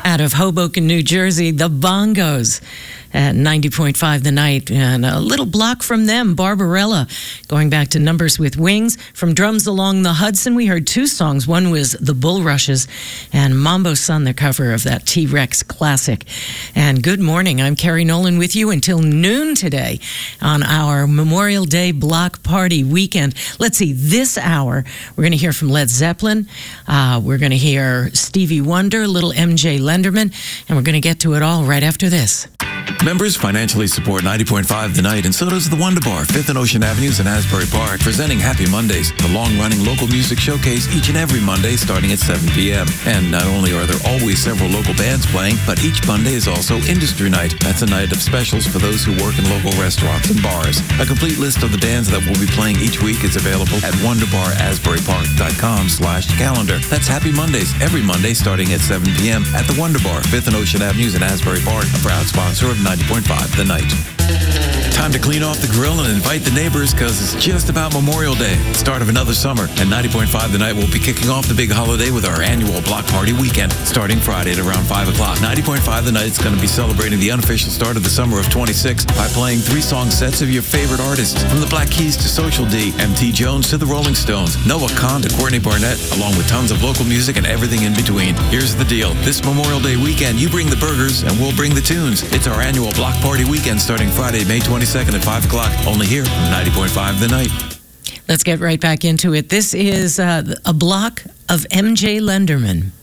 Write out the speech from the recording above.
out of Hoboken, New Jersey, the Bongos at 90.5 The Night. And a little block from them, Barbarella, going back to Numbers with Wings. From Drums Along the Hudson, we heard two songs. One was The Bulrushes and Mambo Sun, the cover of that T-Rex classic. And good morning. I'm Carrie Nolan with you until noon today on our Memorial Day block party weekend. Let's see, this hour, we're going to hear from Led Zeppelin. We're going to hear Stevie Wonder, little MJ Lenderman, and we're going to get to it all right after this. Members financially support 90.5 The Night, and so does the Wonder Bar, 5th and Ocean Avenues in Asbury Park, presenting Happy Mondays, the long-running local music showcase each and every Monday starting at 7 p.m. And not only are there always several local bands playing, but each Monday is also Industry Night. That's a night of specials for those who work in local restaurants and bars. A complete list of the bands that will be playing each week is available at wonderbarasburypark.com/calendar. That's Happy Mondays, every Monday starting at 7 p.m. at the Wonder Bar, 5th and Ocean Avenues in Asbury Park, a proud sponsor of 90.5 The Night. Time to clean off the grill and invite the neighbors, because it's just about Memorial Day, start of another summer, and 90.5 The Night will be kicking off the big holiday with our annual block party weekend, starting Friday at around 5 o'clock. 90.5 The Night is going to be celebrating the unofficial start of the summer of 26 by playing 3-song sets of your favorite artists, from the Black Keys to Social D, M.T. Jones to the Rolling Stones, Noah Kahan to Courtney Barnett, along with tons of local music and everything in between. Here's the deal. This Memorial Day weekend, you bring the burgers and we'll bring the tunes. It's our annual block party weekend starting Friday, May 22nd at 5 o'clock, only here on 90.5 The Night. Let's get right back into it. This is a block of MJ Lenderman.